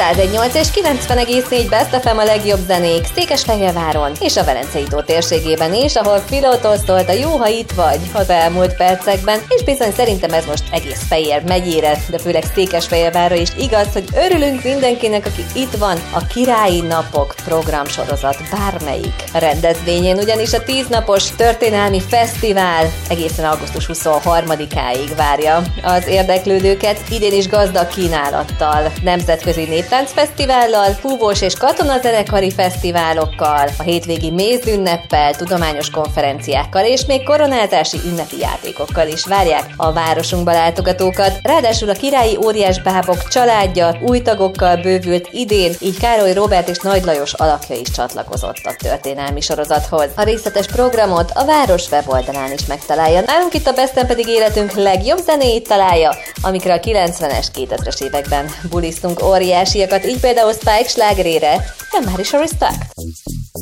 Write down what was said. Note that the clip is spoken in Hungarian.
101.8 és 90,4 Best FM a legjobb zenék Székesfehérváron és a Velencei tó térségében is, ahol filótoztolt a jó, ha itt vagy az elmúlt percekben, és bizony szerintem ez most egész Fejér megyére, de főleg Székesfehérvárra is igaz, hogy örülünk mindenkinek, aki itt van a Királyi Napok programsorozat bármelyik rendezvényén, ugyanis a 10 napos történelmi fesztivál egészen augusztus 23-áig várja az érdeklődőket, idén is gazdag kínálattal, nemzetközi néptáncfesztivállal, fúvós és katonazenekari fesztiválokkal, a hétvégi mézünneppel, tudományos konferenciákkal és még koronázási ünnepi játékokkal is várják a városunkba látogatókat. Ráadásul a királyi óriásbábok családja új tagokkal bővült idén, így Károly Róbert és Nagy Lajos alakja is csatlakozott a történelmi sorozathoz. A részletes programot a város weboldalán is megtalálja. Nálunk itt a Besten pedig életünk legjobb zenéit találja, amikre a 90-es, 2000-es években bulisztunk óriásiakat, így például Spike slágerére, de már is a Respect.